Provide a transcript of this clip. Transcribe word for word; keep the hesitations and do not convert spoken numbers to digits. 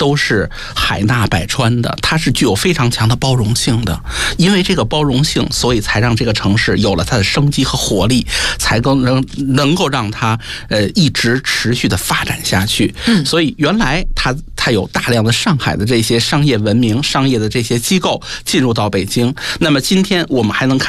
都是海纳百川的，它是具有非常强的包容性的。因为这个包容性，所以才让这个城市有了它的生机和活力，才能能够让它呃一直持续的发展下去。嗯，所以原来它它有大量的上海的这些商业文明、商业的这些机构进入到北京，那么今天我们还能看